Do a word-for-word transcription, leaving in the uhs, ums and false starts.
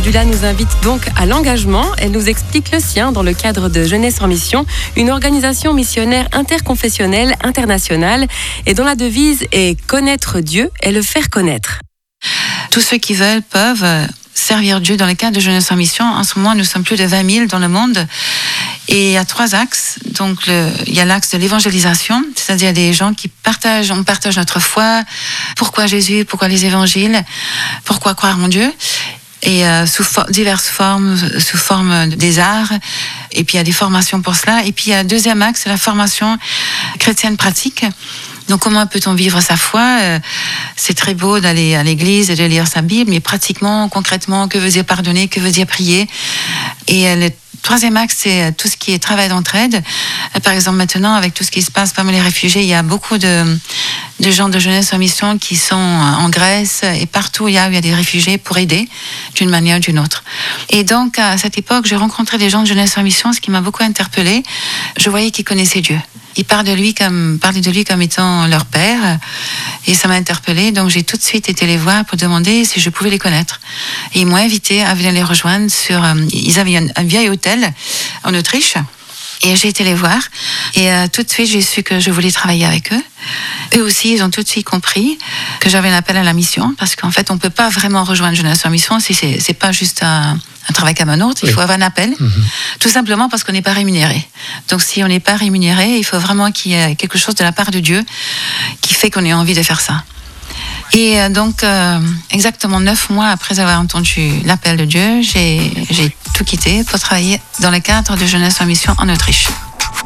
Cordula nous invite donc à l'engagement. Elle nous explique le sien dans le cadre de Jeunesse en Mission, une organisation missionnaire interconfessionnelle internationale et dont la devise est connaître Dieu et le faire connaître. Tous ceux qui veulent peuvent servir Dieu dans le cadre de Jeunesse en Mission. En ce moment, nous sommes plus de vingt mille dans le monde. Et il y a trois axes. Donc, le, il y a l'axe de l'évangélisation, c'est-à-dire des gens qui partagent, on partage notre foi. Pourquoi Jésus? Pourquoi les évangiles? Pourquoi croire en Dieu? Et euh, sous for- diverses formes, sous forme des arts. Et puis, il y a des formations pour cela. Et puis, il y a un deuxième axe, c'est la formation chrétienne pratique. Donc, comment peut-on vivre sa foi? C'est très beau d'aller à l'église et de lire sa Bible, mais pratiquement, concrètement, que veut dire pardonner, que veut dire prier? Et le troisième axe, c'est tout ce qui est travail d'entraide. Par exemple, maintenant, avec tout ce qui se passe parmi les réfugiés, il y a beaucoup de, de gens de Jeunesse en Mission qui sont en Grèce et partout où il y a, où il y a des réfugiés pour aider d'une manière ou d'une autre. Et donc, à cette époque, j'ai rencontré des gens de Jeunesse en Mission, ce qui m'a beaucoup interpellée. Je voyais qu'ils connaissaient Dieu. Ils parlaient de lui comme, parlaient de lui comme étant leur père. Et ça m'a interpellée. Donc, j'ai tout de suite été les voir pour demander si je pouvais les connaître. Et ils m'ont invité à venir les rejoindre sur, euh, ils avaient un, un vieil hôtel en Autriche. Et j'ai été les voir. Et euh, tout de suite, j'ai su que je voulais travailler avec eux. Eux aussi, ils ont tout de suite compris que j'avais un appel à la mission. Parce qu'en fait, on ne peut pas vraiment rejoindre Jeunesse en Mission si c'est, c'est pas juste un, un travail comme un autre. Il oui. faut avoir un appel. Mm-hmm. Tout simplement parce qu'on n'est pas rémunéré. Donc, si on n'est pas rémunéré, il faut vraiment qu'il y ait quelque chose de la part de Dieu qui fait qu'on ait envie de faire ça. Et donc, euh, exactement neuf mois après avoir entendu l'appel de Dieu, j'ai, j'ai tout quitté pour travailler dans le cadre de Jeunesse en Mission en Autriche.